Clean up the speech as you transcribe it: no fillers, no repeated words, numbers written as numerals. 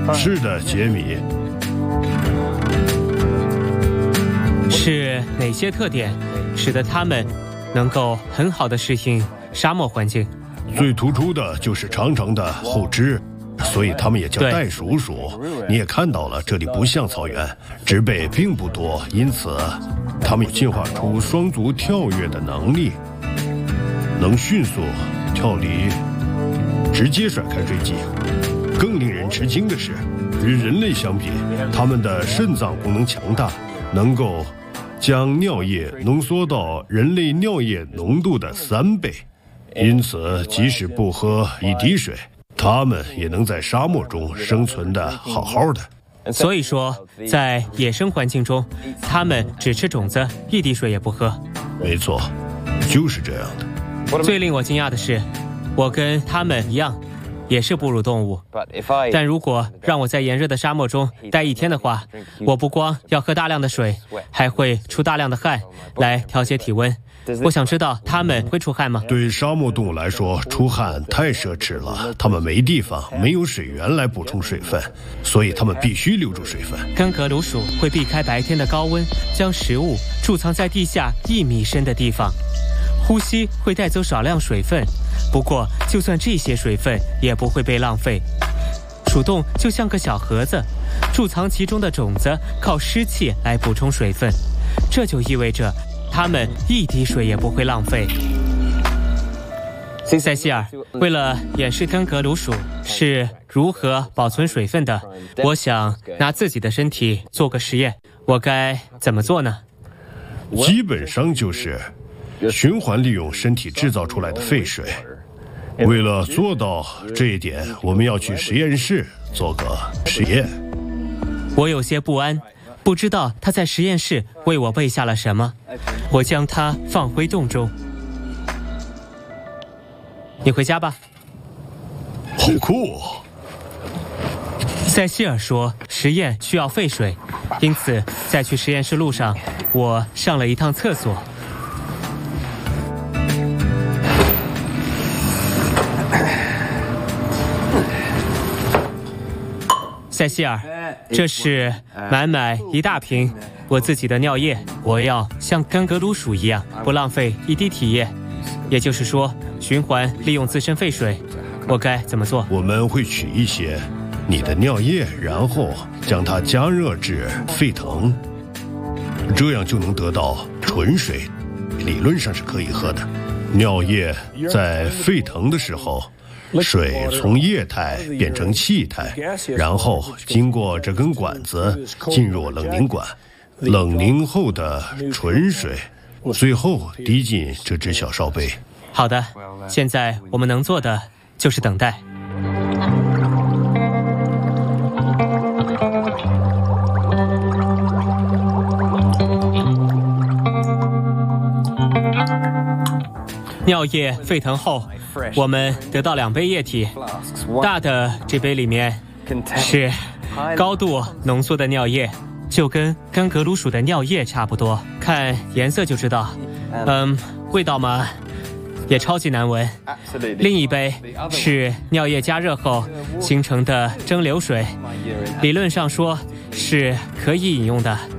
是的，杰米。 是哪些特点使得它们能够很好的适应沙漠环境？ 最突出的就是长长的后肢，所以它们也叫袋鼠属。你也看到了，这里不像草原，植被并不多，因此它们进化出双足跳跃的能力，能迅速跳离，直接甩开追击。更令人吃惊的是，与人类相比，它们的肾脏功能强大，能够将尿液浓缩到人类尿液浓度的3倍。因此，即使不喝一滴水，它们也能在沙漠中生存得好好的。 所以说，在野生环境中，它们只吃种子，一滴水也不喝。 没错，就是这样的。 最令我惊讶的是，我跟它们一样，也是哺乳动物。但如果让我在炎热的沙漠中待1天的话，我不光要喝大量的水，还会出大量的汗来调节体温。我想知道它们会出汗吗？ 对沙漠动物来说，出汗太奢侈了，它们没地方，没有水源来补充水分，所以它们必须留住水分。 根格鲁鼠会避开白天的高温，将食物贮藏在地下1米深的地方。呼吸会带走少量水分，不过就算这些水分也不会被浪费。鼠洞就像个小盒子，贮藏其中的种子靠湿气来补充水分，这就意味着它们一滴水也不会浪费。塞西尔，为了演示根格鲁鼠是如何保存水分的，我想拿自己的身体做个实验，我该怎么做呢？ 基本上就是循环利用身体制造出来的废水。为了做到这一点，我们要去实验室做个实验。 我有些不安，不知道他在实验室为我备下了什么。我将它放回洞中。你回家吧。 好酷！ 塞西尔说实验需要废水，因此在去实验室路上，我上了一趟厕所。塞西尔，这是满满一大瓶我自己的尿液，我要像根格鲁鼠一样，不浪费一滴体液，也就是说，循环利用自身废水。我该怎么做？ 我们会取一些你的尿液，然后将它加热至沸腾，这样就能得到纯水，理论上是可以喝的。尿液在沸腾的时候，水从液态变成气态，然后经过这根管子进入冷凝管，冷凝后的纯水最后滴进这只小烧杯。 好的，现在我们能做的就是等待。尿液沸腾后，我们得到2杯液体。大的这杯里面是高度浓缩的尿液，就跟根格鲁鼠的尿液差不多，看颜色就知道。味道嘛，也超级难闻。另一杯是尿液加热后形成的蒸馏水，理论上说是可以饮用的，